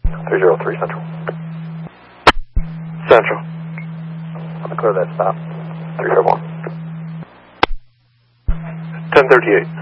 303 Central. Central. I'm clear that stop. 351. 1038.